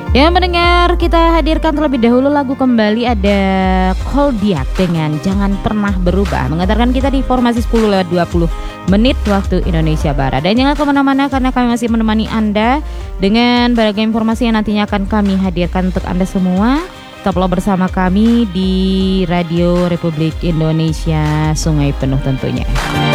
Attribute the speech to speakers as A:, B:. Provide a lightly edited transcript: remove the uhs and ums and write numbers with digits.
A: Ya mendengar, kita hadirkan terlebih dahulu lagu kembali, ada Koldiak dengan Jangan Pernah Berubah, mengantarkan kita di formasi 10:20 menit waktu Indonesia Barat. Dan jangan kemana-mana karena kami masih menemani Anda dengan berbagai informasi yang nantinya akan kami hadirkan untuk Anda semua. Tetaplah bersama kami di Radio Republik Indonesia, Sungai Penuh tentunya.